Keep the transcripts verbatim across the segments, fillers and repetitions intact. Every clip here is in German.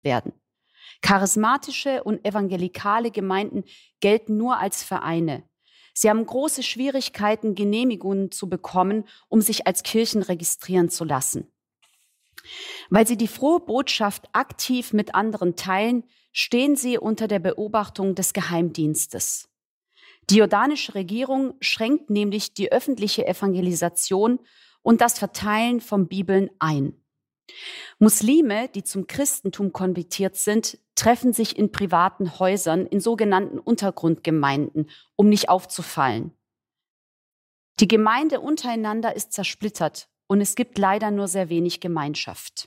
werden. Charismatische und evangelikale Gemeinden gelten nur als Vereine. Sie haben große Schwierigkeiten, Genehmigungen zu bekommen, um sich als Kirchen registrieren zu lassen. Weil sie die frohe Botschaft aktiv mit anderen teilen, stehen sie unter der Beobachtung des Geheimdienstes. Die jordanische Regierung schränkt nämlich die öffentliche Evangelisation und das Verteilen von Bibeln ein. Muslime, die zum Christentum konvertiert sind, treffen sich in privaten Häusern, in sogenannten Untergrundgemeinden, um nicht aufzufallen. Die Gemeinde untereinander ist zersplittert und es gibt leider nur sehr wenig Gemeinschaft.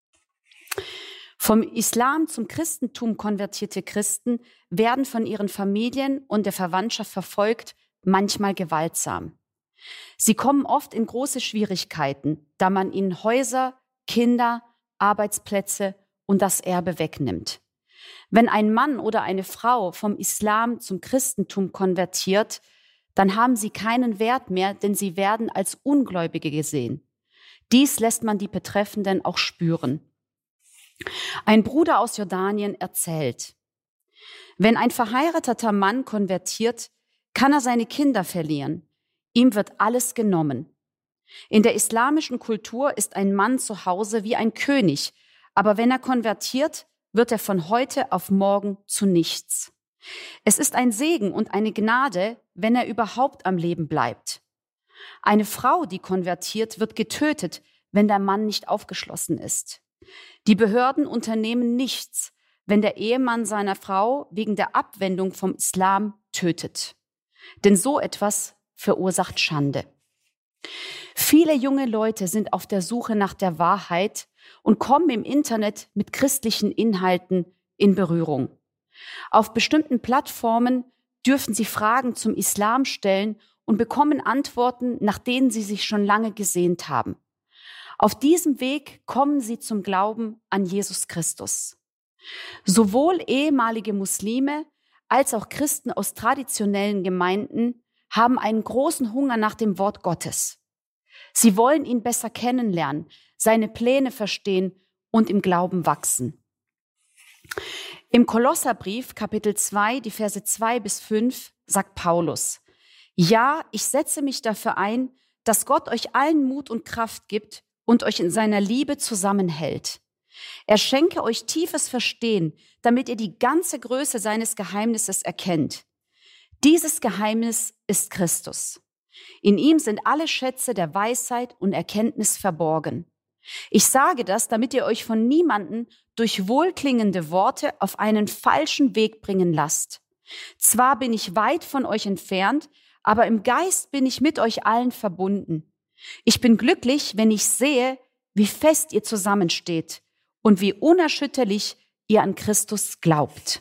Vom Islam zum Christentum konvertierte Christen werden von ihren Familien und der Verwandtschaft verfolgt, manchmal gewaltsam. Sie kommen oft in große Schwierigkeiten, da man ihnen Häuser, Kinder, Arbeitsplätze und das Erbe wegnimmt. Wenn ein Mann oder eine Frau vom Islam zum Christentum konvertiert, dann haben sie keinen Wert mehr, denn sie werden als Ungläubige gesehen. Dies lässt man die Betreffenden auch spüren. Ein Bruder aus Jordanien erzählt: Wenn ein verheirateter Mann konvertiert, kann er seine Kinder verlieren. Ihm wird alles genommen. In der islamischen Kultur ist ein Mann zu Hause wie ein König, aber wenn er konvertiert, wird er von heute auf morgen zu nichts. Es ist ein Segen und eine Gnade, wenn er überhaupt am Leben bleibt. Eine Frau, die konvertiert, wird getötet, wenn der Mann nicht aufgeschlossen ist. Die Behörden unternehmen nichts, wenn der Ehemann seiner Frau wegen der Abwendung vom Islam tötet. Denn so etwas verursacht Schande. Viele junge Leute sind auf der Suche nach der Wahrheit und kommen im Internet mit christlichen Inhalten in Berührung. Auf bestimmten Plattformen dürfen sie Fragen zum Islam stellen und bekommen Antworten, nach denen sie sich schon lange gesehnt haben. Auf diesem Weg kommen sie zum Glauben an Jesus Christus. Sowohl ehemalige Muslime als auch Christen aus traditionellen Gemeinden haben einen großen Hunger nach dem Wort Gottes. Sie wollen ihn besser kennenlernen, seine Pläne verstehen und im Glauben wachsen. Im Kolosserbrief, Kapitel zwei, die Verse zwei bis fünf, sagt Paulus: Ja, ich setze mich dafür ein, dass Gott euch allen Mut und Kraft gibt und euch in seiner Liebe zusammenhält. Er schenke euch tiefes Verstehen, damit ihr die ganze Größe seines Geheimnisses erkennt. Dieses Geheimnis ist Christus. In ihm sind alle Schätze der Weisheit und Erkenntnis verborgen. Ich sage das, damit ihr euch von niemanden durch wohlklingende Worte auf einen falschen Weg bringen lasst. Zwar bin ich weit von euch entfernt, aber im Geist bin ich mit euch allen verbunden. Ich bin glücklich, wenn ich sehe, wie fest ihr zusammensteht und wie unerschütterlich ihr an Christus glaubt.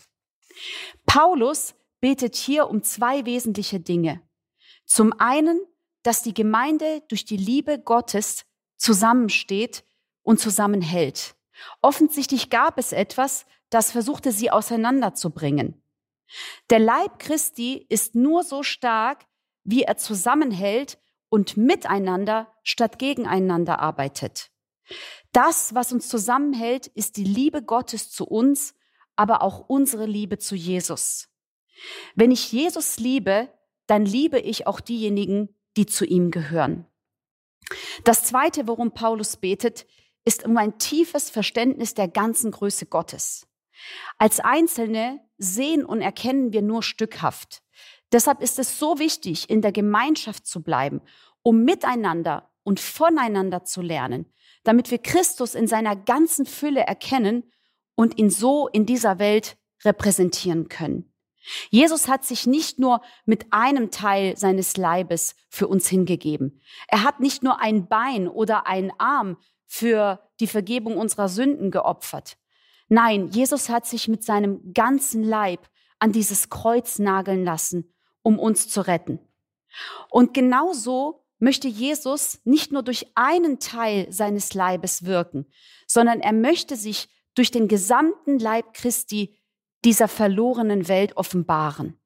Paulus betet hier um zwei wesentliche Dinge. Zum einen, dass die Gemeinde durch die Liebe Gottes zusammensteht und zusammenhält. Offensichtlich gab es etwas, das versuchte, sie auseinanderzubringen. Der Leib Christi ist nur so stark, wie er zusammenhält und miteinander statt gegeneinander arbeitet. Das, was uns zusammenhält, ist die Liebe Gottes zu uns, aber auch unsere Liebe zu Jesus. Wenn ich Jesus liebe, dann liebe ich auch diejenigen, die zu ihm gehören. Das Zweite, worum Paulus betet, ist um ein tiefes Verständnis der ganzen Größe Gottes. Als Einzelne sehen und erkennen wir nur stückhaft. Deshalb ist es so wichtig, in der Gemeinschaft zu bleiben, um miteinander und voneinander zu lernen, damit wir Christus in seiner ganzen Fülle erkennen und ihn so in dieser Welt repräsentieren können. Jesus hat sich nicht nur mit einem Teil seines Leibes für uns hingegeben. Er hat nicht nur ein Bein oder einen Arm für die Vergebung unserer Sünden geopfert. Nein, Jesus hat sich mit seinem ganzen Leib an dieses Kreuz nageln lassen, um uns zu retten. Und genauso möchte Jesus nicht nur durch einen Teil seines Leibes wirken, sondern er möchte sich durch den gesamten Leib Christi dieser verlorenen Welt offenbaren.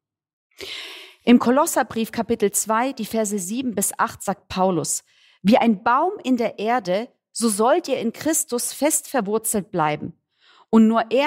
Im Kolosserbrief Kapitel zwei, die Verse sieben bis acht sagt Paulus: Wie ein Baum in der Erde, so sollt ihr in Christus fest verwurzelt bleiben. Und nur er